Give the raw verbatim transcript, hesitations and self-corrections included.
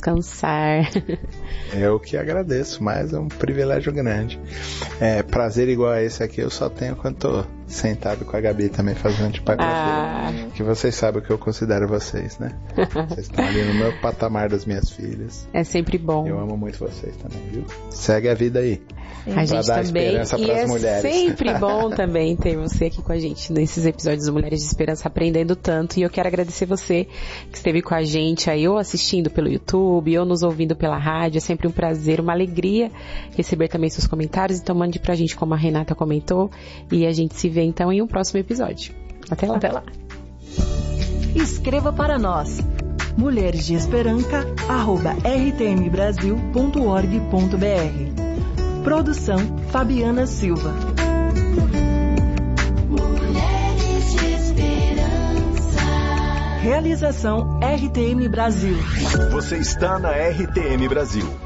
descansar. Eu que agradeço, mas é um privilégio grande. É, prazer igual a esse aqui eu só tenho quando tô sentado com a Gabi também fazendo tipografia. Ah. Que vocês sabem o que eu considero vocês, né? Vocês estão ali no meu patamar das minhas filhas. É sempre bom. Eu amo muito vocês também, viu? Segue a vida aí. A gente também, e é mulheres. sempre bom também ter você aqui com a gente nesses episódios do Mulheres de Esperança, aprendendo tanto, e eu quero agradecer você que esteve com a gente aí, ou assistindo pelo YouTube, ou nos ouvindo pela rádio. É sempre um prazer, uma alegria receber também seus comentários, então mande pra gente como a Renata comentou, e a gente se vê então em um próximo episódio. Até lá. Até lá. Escreva para nós, mulheres de esperança arroba r t m brasil ponto org ponto b r. Produção Fabiana Silva. Mulheres de Esperança. Realização R T M Brasil. Você está na R T M Brasil.